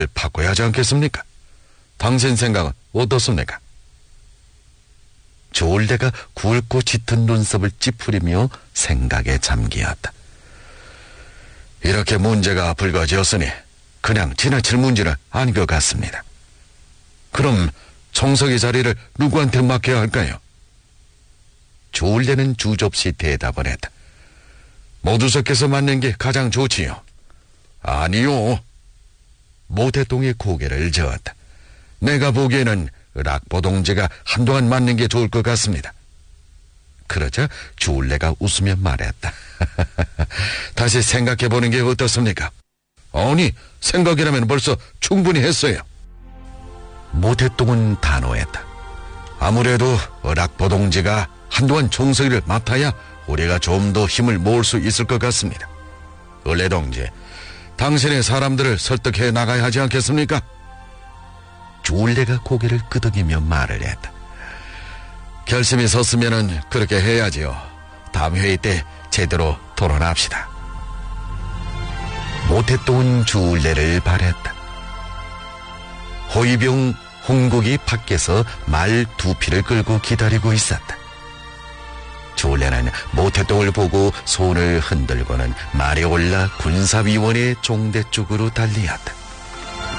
바꿔야 하지 않겠습니까? 당신 생각은 어떻습니까? 조울대가 굵고 짙은 눈썹을 찌푸리며 생각에 잠기었다. 이렇게 문제가 불거지었으니 그냥 지나칠 문제는 아닌 것 같습니다. 그럼 청석이 자리를 누구한테 맡겨야 할까요? 조울대는 주접시 대답을 했다. 모두석께서 맡는 게 가장 좋지요. 아니요. 모태똥이 고개를 저었다. 내가 보기에는 락보동제가 한동안 맡는 게 좋을 것 같습니다. 그러자 조울래가 웃으며 말했다. 다시 생각해보는 게 어떻습니까? 아니, 생각이라면 벌써 충분히 했어요. 모태똥은 단호했다. 아무래도 락보동제가 한동안 총서기를 맡아야 우리가 좀 더 힘을 모을 수 있을 것 같습니다. 을레동제, 당신의 사람들을 설득해 나가야 하지 않겠습니까? 조울래가 고개를 끄덕이며 말을 했다. 결심이 섰으면 그렇게 해야지요. 다음 회의 때 제대로 토론합시다. 모태똥은 조울래를 바랬다. 호위병 홍국이 밖에서 말 2피를 끌고 기다리고 있었다. 조울래는 모태똥을 보고 손을 흔들고는 말에 올라 군사위원회 종대 쪽으로 달리었다.